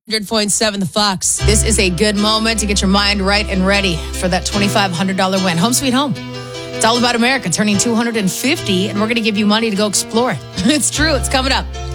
100.7 The Fox. This is a good moment to get your mind right and ready for that $2,500 win. Home sweet home. It's all about America turning 250, and we're going to give you money to go explore it. It's true. It's coming up.